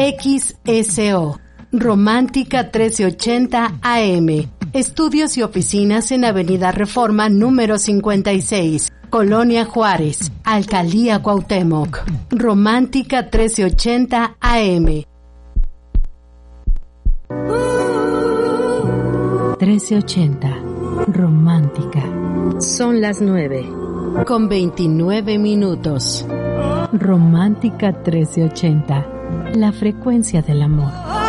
XSO, Romántica 1380 AM. Estudios y oficinas en Avenida Reforma número 56, Colonia Juárez, Alcaldía Cuauhtémoc. Romántica 1380 AM. 1380, Romántica. Son las 9:29. Romántica 1380, la frecuencia del amor.